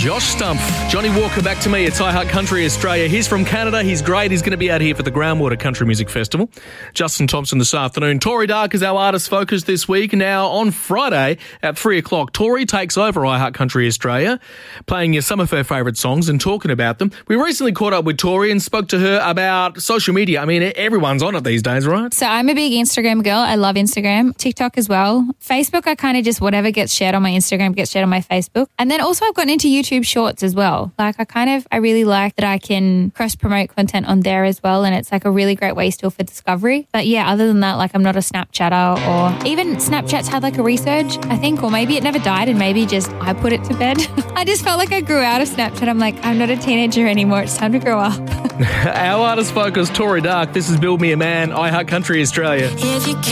Josh Stumpf. Johnny Walker, Back to Me. It's iHeart Country Australia. He's from Canada. He's great. He's going to be out here for the Groundwater Country Music Festival. Justin Thompson this afternoon. Tori Dark is our artist focus this week. Now, on Friday at 3 o'clock, Tori takes over iHeart Country Australia, playing you some of her favourite songs and talking about them. We recently caught up with Tori and spoke to her about social media. I mean, everyone's on it these days, right? So I'm a big Instagram girl. I love Instagram. TikTok as well. Facebook, I kind of just whatever gets shared on my Instagram gets shared on my Facebook. And then also I've gotten into YouTube Shorts as well. Like I really like that I can cross-promote content on there as well. And it's like a really great way still for discovery. But yeah, other than that, like I'm not a Snapchatter, or even Snapchat's had like a resurge, I think, or maybe it never died and maybe just I put it to bed. I just felt like I grew out of Snapchat. I'm like, I'm not a teenager anymore. It's time to grow up. Our artist focus, Tori Dark. This is Build Me a Man, iHeart Country Australia.